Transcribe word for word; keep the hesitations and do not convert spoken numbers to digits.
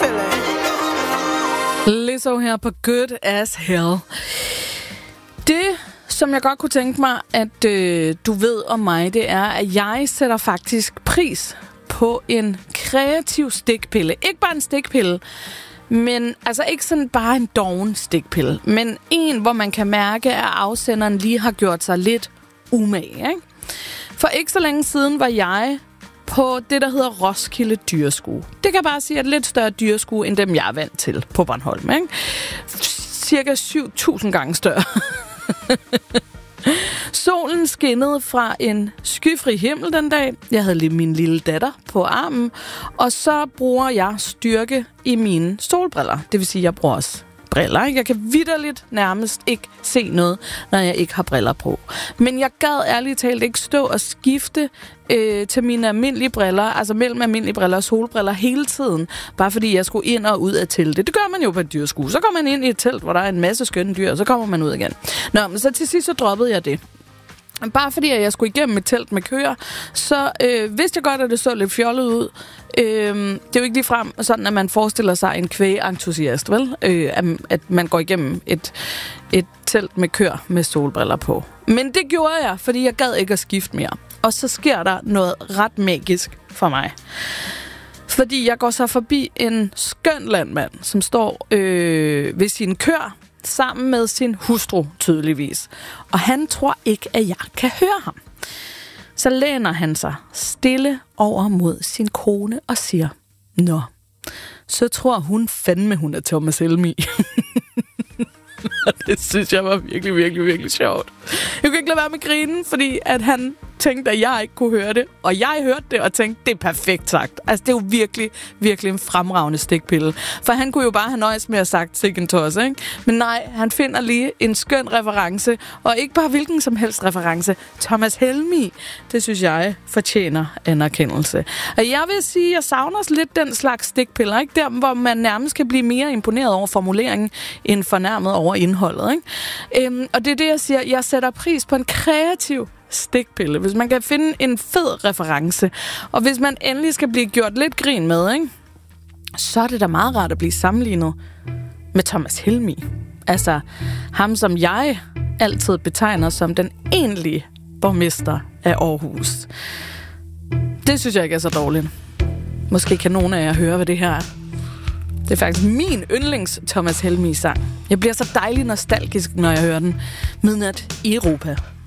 feeling. Lizzo her på Good As Hell. Det, som jeg godt kunne tænke mig, at øh, du ved om mig, det er, at jeg sætter faktisk pris på en kreativ stikpille. Ikke bare en stikpille, men altså ikke sådan bare en doven stikpille, men en, hvor man kan mærke, at afsenderen lige har gjort sig lidt umage, ikke? For ikke så længe siden var jeg på det, der hedder Roskilde Dyreskue. Det kan jeg bare sige, at lidt større dyreskue, end dem jeg er vant til på Bornholm, ikke? Cirka syv tusind gange større. Solen skinnede fra en skyfri himmel den dag. Jeg havde lige min lille datter på armen. Og så bruger jeg styrke i mine solbriller. Det vil sige, at jeg bruger også briller. Jeg kan vitterligt nærmest ikke se noget, når jeg ikke har briller på. Men jeg gad ærligt talt ikke stå og skifte øh, til mine almindelige briller, altså mellem almindelige briller og solbriller hele tiden, bare fordi jeg skulle ind og ud af teltet. Det gør man jo på et dyreskue. Så går man ind i et telt, hvor der er en masse skønne dyr, og så kommer man ud igen. Nå, men så til sidst så droppede jeg det. Bare fordi at jeg skulle igennem et telt med køer, så øh, vidste jeg godt, at det så lidt fjollet ud. Øh, det er jo ikke ligefrem sådan, at man forestiller sig en kvægentusiast, vel? Øh, at, at man går igennem et, et telt med køer med solbriller på. Men det gjorde jeg, fordi jeg gad ikke at skifte mere. Og så sker der noget ret magisk for mig. Fordi jeg går så forbi en skøn landmand, som står øh, ved sine køer, sammen med sin hustru, tydeligvis. Og han tror ikke, at jeg kan høre ham. Så læner han sig stille over mod sin kone og siger, nå, så tror hun fandme, hun er Thomas Helmig. Det synes jeg var virkelig, virkelig, virkelig sjovt. Jeg kunne ikke lade være med grinen, fordi at han tænkte, at jeg ikke kunne høre det. Og jeg hørte det og tænkte, det er perfekt sagt. Altså, det er jo virkelig, virkelig en fremragende stikpille. For han kunne jo bare have nøjes med at have sagt sikken tosse, ikke? Men nej, han finder lige en skøn reference. Og ikke bare hvilken som helst reference. Thomas Helmig, det synes jeg fortjener anerkendelse. Og jeg vil sige, at jeg savner lidt den slags stikpiller, ikke? Der, hvor man nærmest kan blive mere imponeret over formuleringen, end fornærmet over indholdet, ikke? Øhm, og det er det, jeg siger. Jeg sætter pris på en kreativ stikpille. Hvis man kan finde en fed reference, og hvis man endelig skal blive gjort lidt grin med, ikke? Så er det da meget rart at blive sammenlignet med Thomas Helmig. Altså ham, som jeg altid betegner som den egentlige borgmester af Aarhus. Det synes jeg ikke er så dårligt. Måske kan nogen af jer høre, hvad det her er. Det er faktisk min yndlings Thomas Helmig sang. Jeg bliver så dejlig nostalgisk, når jeg hører den. Midnat i Europa.